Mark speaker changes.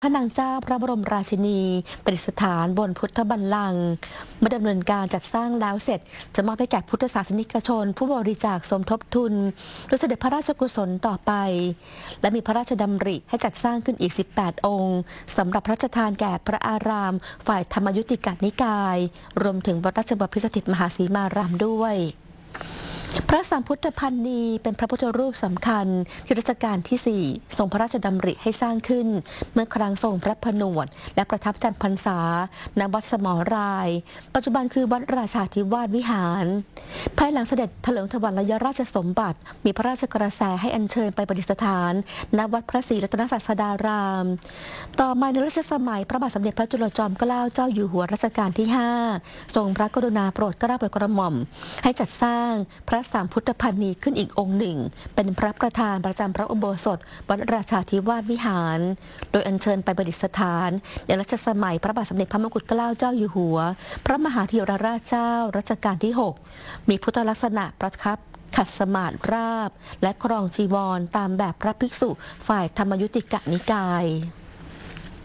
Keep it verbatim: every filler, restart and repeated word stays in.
Speaker 1: พระนางเจ้าพระบรมราชินีประดิษฐานบนพุทธบัลลังก์เมื่อดำเนินการจัดสร้างแล้วเสร็จจะมอบให้แก่พุทธศาสนิกชนผู้บริจาคสมทบทุนโดยเสด็จพระราชกุศลต่อไปและมีพระราชดำริให้จัดสร้างขึ้นอีกสิบแปดองค์สำหรับพระราชทานแก่พระอารามฝ่ายธรรมยุติกนิกายรวมถึงวัดราชบพิสถิตมหาสีมารามด้วยพระสัมพุทธพันนีเป็นพระพุทธรูปสำคัญที่รัชกาลที่สี่ทรงพระราชดำริให้สร้างขึ้นเมื่อครั้งทรงพระผนวดและประทับจำพรรษาณวัดสมรรายปัจจุบันคือวัดราชาธิวาสวิหารภายหลังเสด็จเถลิงถวัลยราชสมบัติมีพระราชกระแสให้อัญเชิญไปประดิษฐานณวัดพระศรีรัตนศาสดารามต่อมาในรัชสมัยพระบาทสมเด็จพระจุลจอมเกล้าเจ้าอยู่หัวรัชกาลที่ห้าทรงพระกรุณาโปรดเกล้าโปรดกระหม่อมให้จัดสร้างพระสามพุทธพันนีขึ้นอีกองค์หนึ่งเป็นพระประธานประจำพระอุโบสถวัดราชาธิวาสวิหารโดยอัญเชิญไปประดิษฐานในรัชสมัยพระบาทสมเด็จพระมงกุฎเกล้าเจ้าอยู่หัวพระมหาธีรราชเจ้ารัชกาลที่หกมีพุทธลักษณะประทับขัดสมาธิราบและครองจีวรตามแบบพระภิกษุฝ่ายธรรมยุติกนิกาย